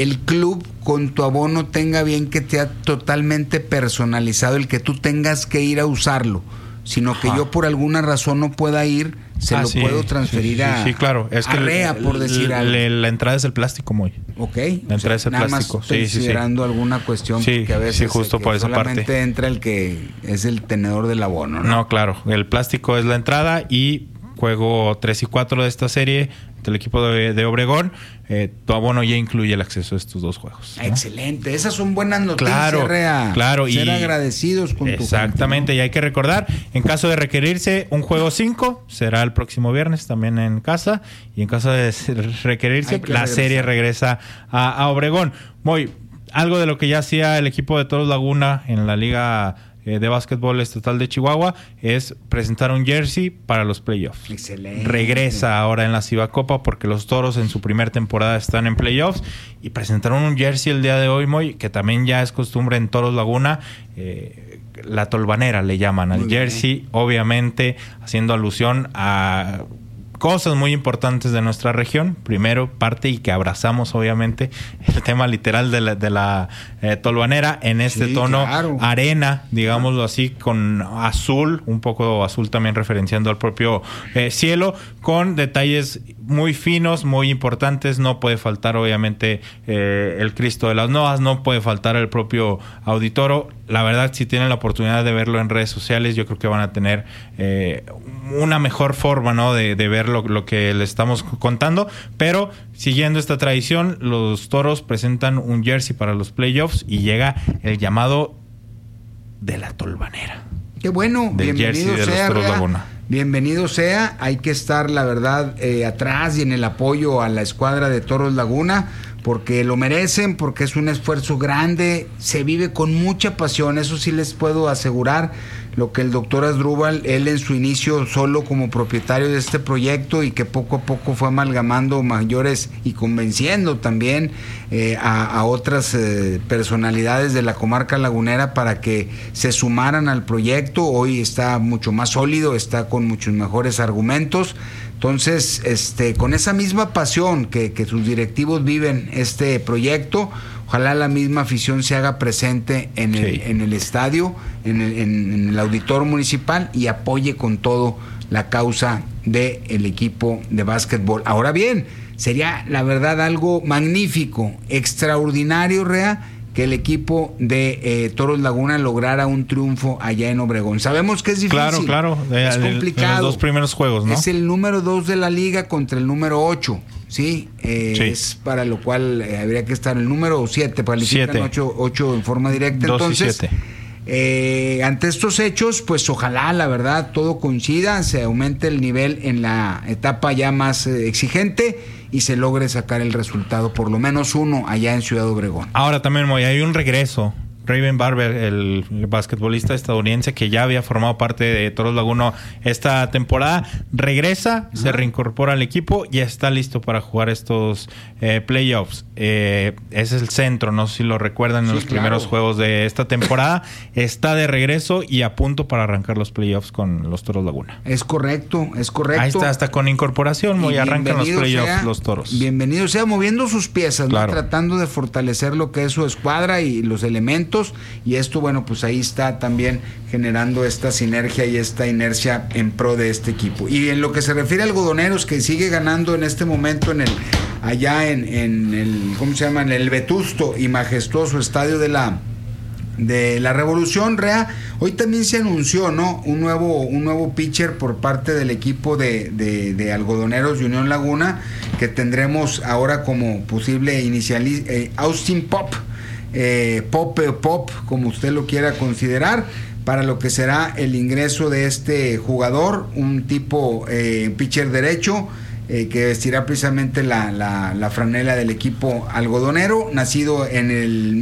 el club con tu abono tenga bien que sea totalmente personalizado, el que tú tengas que ir a usarlo, sino que yo por alguna razón no pueda ir, lo puedo transferir a claro. Es que REA, por decir algo. La entrada es el plástico, muy. Ok. La entrada es el nada plástico. Más considerando alguna cuestión que a veces justo por esa parte. Solamente entra el que es el tenedor del abono, ¿no? No, claro. El plástico es la entrada y juego 3 y 4 de esta serie del equipo de Obregón. Tu abono ya incluye el acceso a estos 2 juegos, ¿no? Excelente, esas son buenas noticias, Rea. Claro, ser agradecidos con tu gente, exactamente, ¿no? Y hay que recordar, en caso de requerirse un juego 5, será el próximo viernes también en casa, y en caso de requerirse, la serie regresa a Obregón. Algo de lo que ya hacía el equipo de Toros Laguna en la Liga de Básquetbol Estatal de Chihuahua es presentar un jersey para los playoffs. Excelente. Regresa ahora en la Cibacopa porque los Toros en su primera temporada están en playoffs y presentaron un jersey el día de hoy, que también ya es costumbre en Toros Laguna. La tolvanera le llaman al jersey, obviamente haciendo alusión a cosas muy importantes de nuestra región. Primero, parte y que abrazamos obviamente el tema literal de la tolvanera en este tono arena, digámoslo así, con azul, un poco azul también referenciando al propio cielo, con detalles muy finos, muy importantes. No puede faltar obviamente el Cristo de las Novas, no puede faltar el propio Auditoro. La verdad, si tienen la oportunidad de verlo en redes sociales, yo creo que van a tener una mejor forma, ¿no?, de ver lo que le estamos contando. Pero siguiendo esta tradición, los Toros presentan un jersey para los playoffs y llega el llamado de la tolvanera. Qué bueno, del bienvenido jersey de sea, los Toros Laguna. Bienvenido sea, hay que estar, la verdad, atrás y en el apoyo a la escuadra de Toros Laguna, porque lo merecen, porque es un esfuerzo grande, se vive con mucha pasión, eso sí les puedo asegurar. Lo que el doctor Asdrúbal, él en su inicio solo como propietario de este proyecto y que poco a poco fue amalgamando mayores y convenciendo también a otras personalidades de la comarca lagunera para que se sumaran al proyecto. Hoy está mucho más sólido, está con muchos mejores argumentos. Entonces, con esa misma pasión que sus directivos viven este proyecto, ojalá la misma afición se haga presente en el estadio, en el auditorio municipal, y apoye con todo la causa del equipo de básquetbol. Ahora bien, sería la verdad algo magnífico, extraordinario, Rea, que el equipo de Toros Laguna lograra un triunfo allá en Obregón. Sabemos que es difícil, claro, es complicado. En los 2 primeros juegos, ¿no? Es el número 2 de la liga contra el número 8. Sí, es para lo cual habría que estar el número 7, califican 8 en forma directa. 2 entonces, ante estos hechos, pues ojalá, la verdad, todo coincida, se aumente el nivel en la etapa ya más exigente y se logre sacar el resultado, por lo menos uno, allá en Ciudad Obregón. Ahora también, hay un regreso. Raven Barber, el basquetbolista estadounidense que ya había formado parte de Toros Laguna esta temporada, regresa, se reincorpora al equipo y está listo para jugar estos playoffs. Es el centro, no sé si lo recuerdan, en los primeros juegos de esta temporada. Está de regreso y a punto para arrancar los playoffs con los Toros Laguna. Es correcto. Ahí está, hasta con incorporación, y arrancan los playoffs los Toros. Bienvenido sea, moviendo sus piezas, ¿no? Tratando de fortalecer lo que es su escuadra y los elementos. Y esto, bueno, pues ahí está también generando esta sinergia y esta inercia en pro de este equipo. Y en lo que se refiere a Algodoneros, que sigue ganando en este momento allá en el, ¿cómo se llama?, en el vetusto y majestuoso estadio de la Revolución, Rea, hoy también se anunció, ¿no?, un nuevo pitcher por parte del equipo de Algodoneros de Unión Laguna, que tendremos ahora como posible inicialista, Austin Pop, Pop, como usted lo quiera considerar, para lo que será el ingreso de este jugador, un tipo pitcher derecho, que vestirá precisamente la franela del equipo algodonero, nacido en el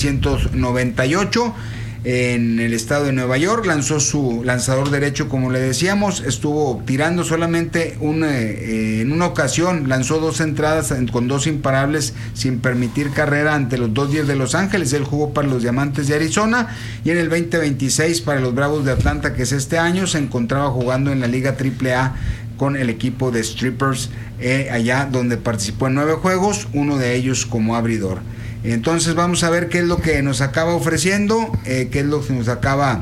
1998 en el estado de Nueva York. Lanzó su lanzador derecho, como le decíamos, estuvo tirando solamente en una ocasión, lanzó 2 entradas con 2 imparables sin permitir carrera ante los Dodgers de Los Ángeles. Él jugó para los Diamantes de Arizona, y en el 2026 para los Bravos de Atlanta, que es este año, se encontraba jugando en la Liga AAA con el equipo de Strippers allá donde participó en 9 juegos, uno de ellos como abridor. Entonces vamos a ver qué es lo que nos acaba ofreciendo, qué es lo que nos acaba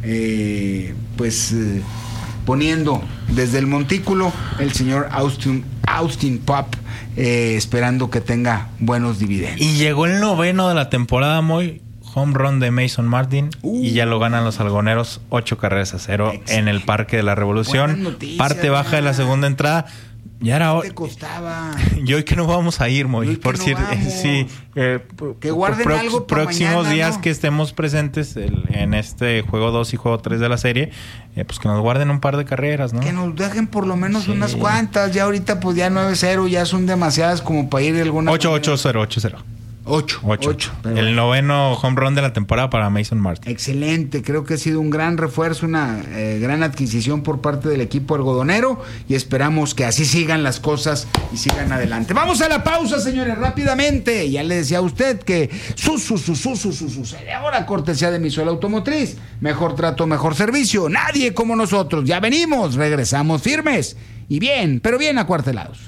poniendo desde el montículo el señor Austin Pop, esperando que tenga buenos dividendos. Y llegó el 9º de la temporada, Moy. Home run de Mason Martin y ya lo ganan los algoneros 8-0 en el Parque de la Revolución. Noticia, parte baja de la segunda entrada. Ya era hora. ¿Qué costaba? Y hoy que no vamos a ir, Moy. Por cierto, sí. Que guarden algo para próximos mañana, días, ¿no? que estemos presentes en este juego 2 y juego 3 de la serie, pues que nos guarden un par de carreras, ¿no? Que nos dejen por lo menos unas cuantas. Ya ahorita pues ya 9-0 ya son demasiadas como para ir de alguna 8-0. 8. El 9º home run de la temporada para Mason Martin. Excelente, creo que ha sido un gran refuerzo, una gran adquisición por parte del equipo algodonero, y esperamos que así sigan las cosas y sigan adelante. Vamos a la pausa, señores, rápidamente. Ya le decía a usted que ahora cortesía de Misuel Automotriz. Mejor trato, mejor servicio. Nadie como nosotros. Ya venimos, regresamos firmes y bien, pero bien acuartelados.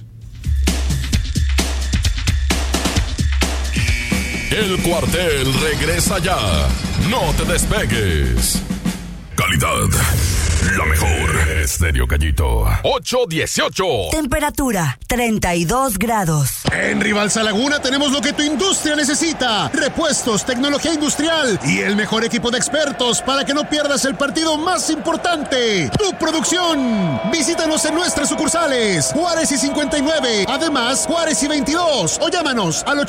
El cuartel regresa ya. No te despegues. Calidad, la mejor. Estéreo Gallito. 8-18. Temperatura 32 grados. En Rivalsa Laguna tenemos lo que tu industria necesita: repuestos, tecnología industrial y el mejor equipo de expertos para que no pierdas el partido más importante, tu producción. Visítanos en nuestras sucursales Juárez y 59, además Juárez y 22, o llámanos al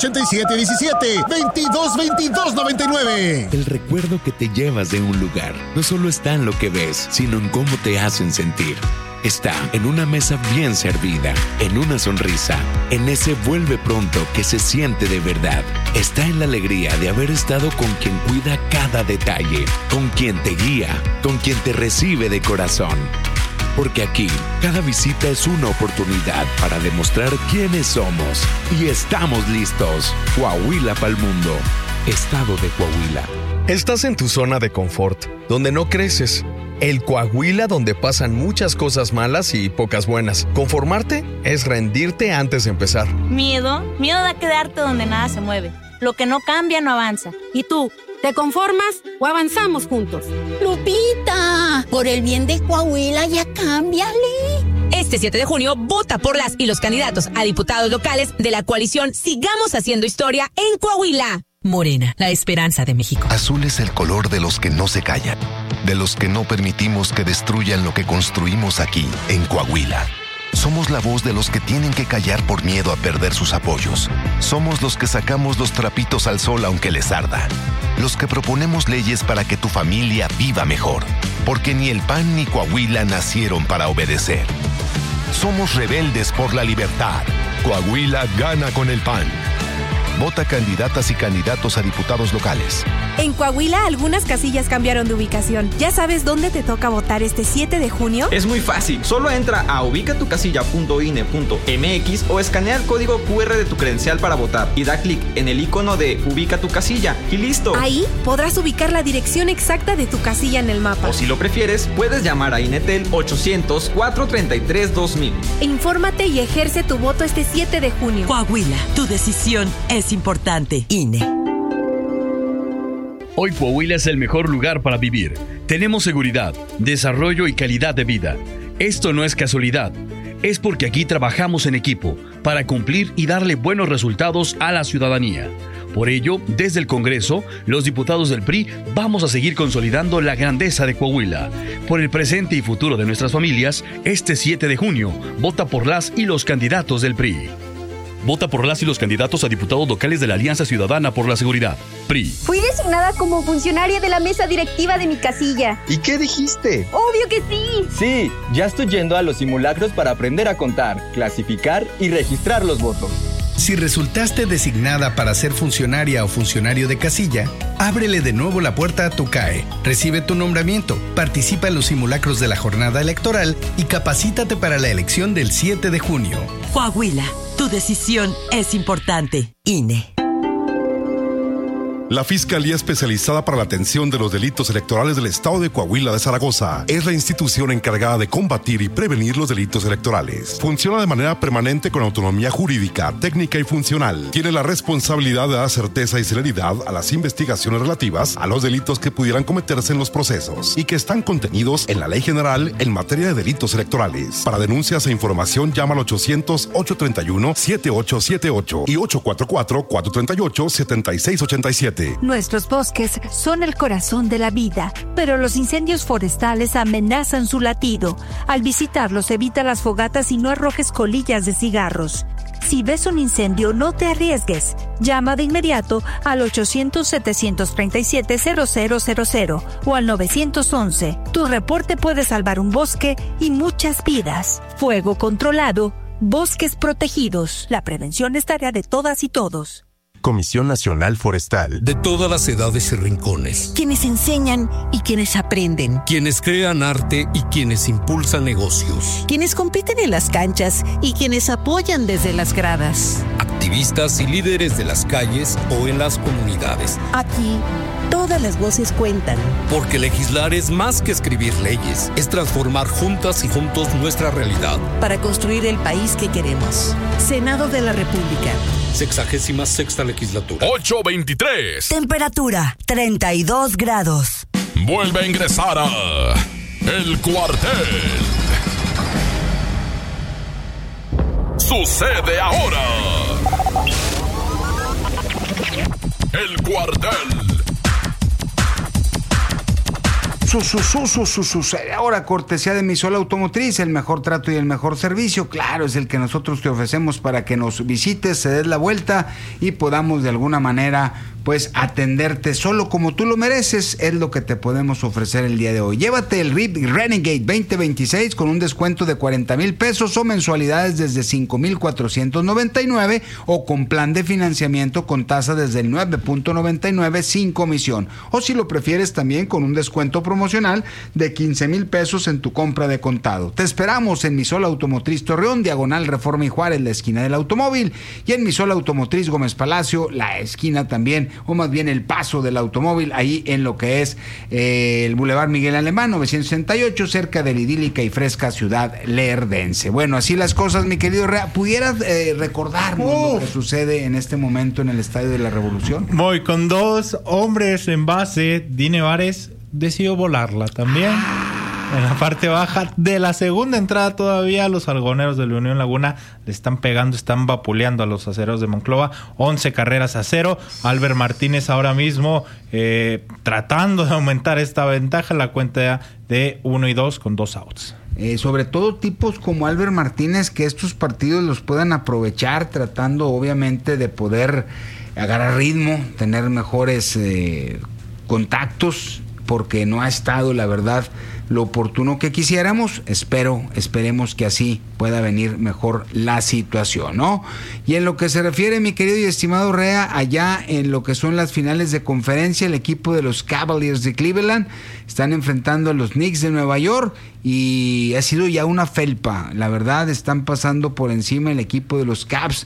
8717-222299. El recuerdo que te llevas de un lugar no solo está en lo que ves, sino en cómo te hacen sentir. Está en una mesa bien servida, en una sonrisa, en ese vuelve pronto que se siente de verdad. Está en la alegría de haber estado con quien cuida cada detalle, con quien te guía, con quien te recibe de corazón. Porque aquí, cada visita es una oportunidad para demostrar quiénes somos. Y estamos listos. Coahuila pa'l mundo. Estado de Coahuila. Estás en tu zona de confort, donde no creces. El Coahuila donde pasan muchas cosas malas y pocas buenas. Conformarte es rendirte antes de empezar. Miedo da quedarte donde nada se mueve. Lo que no cambia no avanza. ¿Y tú? ¿Te conformas o avanzamos juntos? Lupita, por el bien de Coahuila ya cámbiale. Este 7 de junio, vota por las y los candidatos a diputados locales de la coalición Sigamos Haciendo Historia en Coahuila. Morena, la esperanza de México. Azul es el color de los que no se callan, de los que no permitimos que destruyan lo que construimos aquí, en Coahuila. Somos la voz de los que tienen que callar por miedo a perder sus apoyos. Somos los que sacamos los trapitos al sol aunque les arda. Los que proponemos leyes para que tu familia viva mejor. Porque ni el PAN ni Coahuila nacieron para obedecer. Somos rebeldes por la libertad. Coahuila gana con el PAN. Vota candidatas y candidatos a diputados locales. En Coahuila, algunas casillas cambiaron de ubicación. ¿Ya sabes dónde te toca votar este 7 de junio? Es muy fácil. Solo entra a ubicatucasilla.ine.mx o escanea el código QR de tu credencial para votar y da clic en el icono de Ubica tu casilla y listo. Ahí podrás ubicar la dirección exacta de tu casilla en el mapa. O si lo prefieres, puedes llamar a Inetel 800-433-2000. Infórmate y ejerce tu voto este 7 de junio. Coahuila, tu decisión es importante. INE. Hoy Coahuila es el mejor lugar para vivir. Tenemos seguridad, desarrollo y calidad de vida. Esto no es casualidad. Es porque aquí trabajamos en equipo para cumplir y darle buenos resultados a la ciudadanía. Por ello, desde el Congreso, los diputados del PRI vamos a seguir consolidando la grandeza de Coahuila. Por el presente y futuro de nuestras familias, este 7 de junio, vota por las y los candidatos del PRI. Vota por las y los candidatos a diputados locales de la Alianza Ciudadana por la Seguridad, PRI. Fui designada como funcionaria de la mesa directiva de mi casilla. ¿Y qué dijiste? ¡Obvio que sí! Sí, ya estoy yendo a los simulacros para aprender a contar, clasificar y registrar los votos. Si resultaste designada para ser funcionaria o funcionario de casilla, ábrele de nuevo la puerta a tu CAE, recibe tu nombramiento, participa en los simulacros de la jornada electoral y capacítate para la elección del 7 de junio. Coahuila, tu decisión es importante. INE. La Fiscalía Especializada para la Atención de los Delitos Electorales del Estado de Coahuila de Zaragoza es la institución encargada de combatir y prevenir los delitos electorales. Funciona de manera permanente con autonomía jurídica, técnica y funcional. Tiene la responsabilidad de dar certeza y celeridad a las investigaciones relativas a los delitos que pudieran cometerse en los procesos y que están contenidos en la Ley General en materia de delitos electorales. Para denuncias e información llama al 800-831-7878 y 844-438-7687. Nuestros bosques son el corazón de la vida, pero los incendios forestales amenazan su latido. Al visitarlos, evita las fogatas y no arrojes colillas de cigarros. Si ves un incendio, no te arriesgues. Llama de inmediato al 800-737-0000 o al 911. Tu reporte puede salvar un bosque y muchas vidas. Fuego controlado, bosques protegidos. La prevención es tarea de todas y todos. Comisión Nacional Forestal. De todas las edades y rincones. Quienes enseñan y quienes aprenden. Quienes crean arte y quienes impulsan negocios. Quienes compiten en las canchas y quienes apoyan desde las gradas. Activistas y líderes de las calles o en las comunidades. Aquí, todas las voces cuentan. Porque legislar es más que escribir leyes. Es transformar juntas y juntos nuestra realidad. Para construir el país que queremos. Senado de la República. 66ª legislatura. 8:23. Temperatura 32 grados. Vuelve a ingresar a El Cuartel. Sucede ahora. El Cuartel. Sucede ahora, cortesía de Misol Automotriz, el mejor trato y el mejor servicio, claro, es el que nosotros te ofrecemos para que nos visites, se des la vuelta y podamos de alguna manera pues atenderte solo como tú lo mereces, es lo que te podemos ofrecer el día de hoy. Llévate el Renegade 2026 con un descuento de 40,000 pesos o mensualidades desde 5,499 o con plan de financiamiento con tasa desde el 9.99 sin comisión, o si lo prefieres también con un descuento promocional de 15,000 pesos en tu compra de contado. Te esperamos en Misol Automotriz Torreón, diagonal Reforma y Juárez, la esquina del automóvil, y en Misol Automotriz Gómez Palacio, la esquina también, o más bien el paso del automóvil, ahí en lo que es el Boulevard Miguel Alemán 968, cerca de la idílica y fresca ciudad lerdense. Bueno, así las cosas, mi querido Rea. ¿Pudieras recordarnos lo que sucede en este momento en el Estadio de la Revolución? Voy con dos hombres en base. Dine Vares decidió volarla también. En la parte baja de la segunda entrada todavía los argoneros de la Unión Laguna le están pegando, están vapuleando a los aceros de Monclova, 11 carreras a 0. Albert Martínez ahora mismo tratando de aumentar esta ventaja, la cuenta de 1-2 con 2 outs. Sobre todo tipos como Albert Martínez, que estos partidos los puedan aprovechar, tratando obviamente de poder agarrar ritmo, tener mejores contactos, porque no ha estado, la verdad, lo oportuno que quisiéramos. Esperemos que así pueda venir mejor la situación, ¿no? Y en lo que se refiere, mi querido y estimado Rea, allá en lo que son las finales de conferencia, el equipo de los Cavaliers de Cleveland están enfrentando a los Knicks de Nueva York y ha sido ya una felpa, la verdad, están pasando por encima el equipo de los Cavs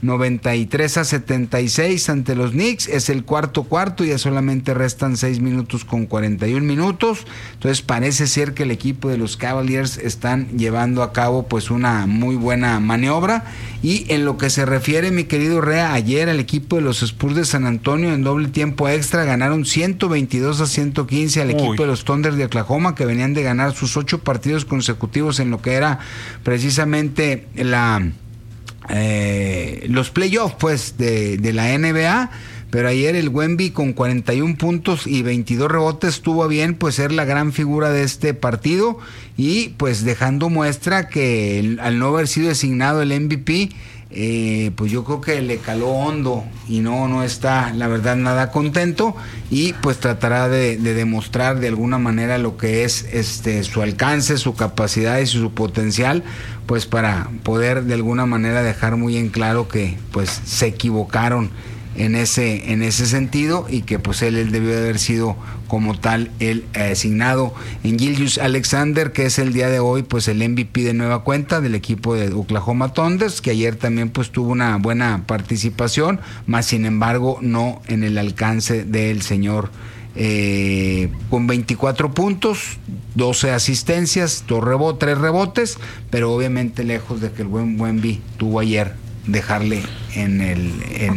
93-76 ante los Knicks. Es el cuarto, ya solamente restan 6 minutos con 41 minutos, entonces parece ser que el equipo de los Cavaliers están llevando a cabo pues una muy buena maniobra. Y en lo que se refiere, mi querido Rea, ayer el equipo de los Spurs de San Antonio en doble tiempo extra ganaron 122-115 al equipo de los Thunder de Oklahoma, que venían de ganar sus 8 partidos consecutivos en lo que era precisamente los playoffs pues de la NBA. Pero ayer el Wemby con 41 puntos y 22 rebotes tuvo bien pues ser la gran figura de este partido y pues dejando muestra que al no haber sido designado el MVP, pues yo creo que le caló hondo y no está la verdad nada contento, y pues tratará de demostrar de alguna manera lo que es su alcance, su capacidad y su potencial, pues para poder de alguna manera dejar muy en claro que pues se equivocaron en ese sentido, y que pues él debió de haber sido como tal el asignado en Gilgeous Alexander, que es el día de hoy pues el MVP de nueva cuenta del equipo de Oklahoma Thunder, que ayer también pues tuvo una buena participación, más sin embargo no en el alcance del señor con 24 puntos, 12 asistencias, 3 rebotes, pero obviamente lejos de que el buen Wemby tuvo ayer dejarle en el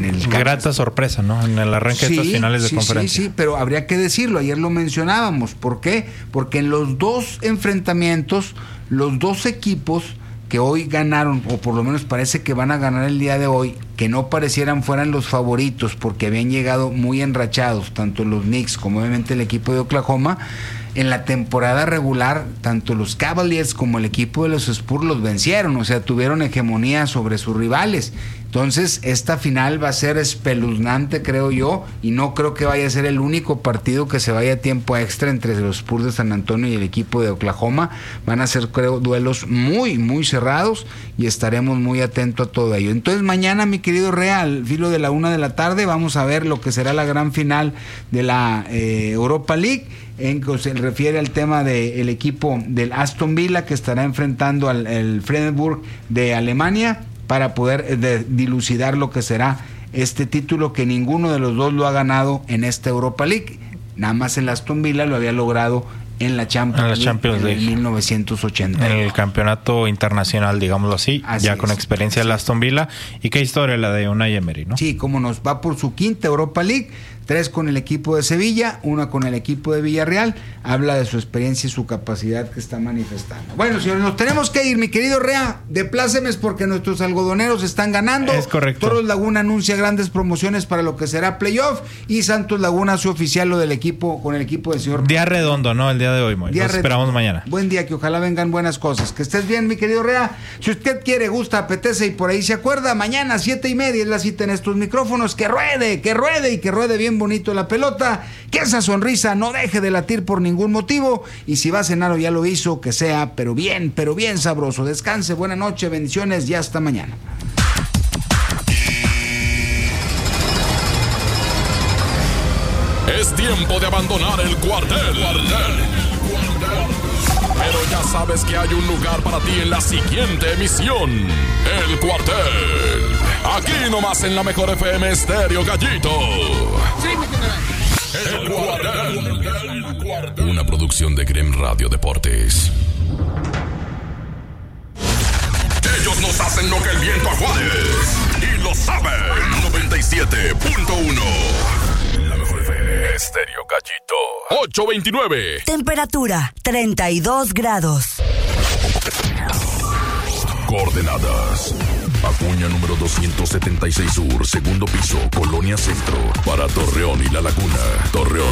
grata sorpresa, ¿no? En el arranque de estas finales de conferencia. Sí, pero habría que decirlo, ayer lo mencionábamos. ¿Por qué? Porque en los dos enfrentamientos, los dos equipos que hoy ganaron, o por lo menos parece que van a ganar el día de hoy, que no parecieran fueran los favoritos porque habían llegado muy enrachados, tanto los Knicks como obviamente el equipo de Oklahoma, en la temporada regular, tanto los Cavaliers como el equipo de los Spurs los vencieron, o sea, tuvieron hegemonía sobre sus rivales. Entonces, esta final va a ser espeluznante, creo yo, y no creo que vaya a ser el único partido que se vaya a tiempo extra entre los Spurs de San Antonio y el equipo de Oklahoma. Van a ser, creo, duelos muy, muy cerrados y estaremos muy atentos a todo ello. Entonces, mañana, mi querido Rea, al filo de la 1 de la tarde, vamos a ver lo que será la gran final de la Europa League, en que se refiere al tema del equipo del Aston Villa, que estará enfrentando al Freiburg de Alemania, para poder dilucidar lo que será este título, que ninguno de los dos lo ha ganado en esta Europa League. Nada más el Aston Villa lo había logrado en la Champions League en 1980. En el campeonato internacional, digámoslo así, ya con experiencia del Aston Villa. Y qué historia la de Unai Emery, ¿no? Sí, como nos va por su quinta Europa League, 3 con el equipo de Sevilla, 1 con el equipo de Villarreal. Habla de su experiencia y su capacidad que está manifestando. Bueno, señores, nos tenemos que ir, mi querido Rea. De plácemes, porque nuestros algodoneros están ganando. Es correcto. Toros Laguna anuncia grandes promociones para lo que será playoff, y Santos Laguna hace oficial lo del equipo con el equipo del señor. Día redondo, ¿no? El día de hoy, Moy. Nos esperamos mañana. Buen día, que ojalá vengan buenas cosas. Que estés bien, mi querido Rea. Si usted quiere, gusta, apetece y por ahí se acuerda, mañana 7:30 es la cita en estos micrófonos. Que ruede y que ruede bien bonito la pelota, que esa sonrisa no deje de latir por ningún motivo, y si va a cenar o ya lo hizo, que sea pero bien sabroso. Descanse, buena noche, bendiciones y hasta mañana. Es tiempo de abandonar el cuartel. Pero ya sabes que hay un lugar para ti en la siguiente emisión. El Cuartel. Aquí nomás en la mejor FM Estéreo Gallito. El Cuartel. Una producción de Grem Radio Deportes. Ellos nos hacen lo que el viento aguade. Y lo saben. 97.1. La mejor FM Estéreo Gallito. 8:29. Temperatura 32 grados. Coordenadas: Acuña número 276 Sur, segundo piso, Colonia Centro, para Torreón y La Laguna. Torreón,